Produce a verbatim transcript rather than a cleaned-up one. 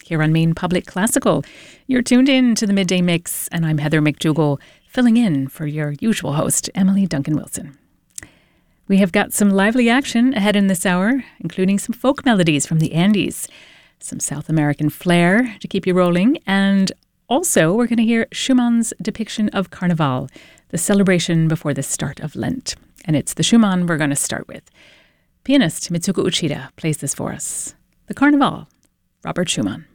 here on Maine Public Classical. You're tuned in to the Midday Mix, and I'm Heather McDougall, filling in for your usual host, Emily Duncan-Wilson. We have got some lively action ahead in this hour, including some folk melodies from the Andes, some South American flair to keep you rolling, and also we're going to hear Schumann's depiction of Carnival, the celebration before the start of Lent. And it's the Schumann we're going to start with. Pianist Mitsuko Uchida plays this for us. The Carnival, Robert Schumann.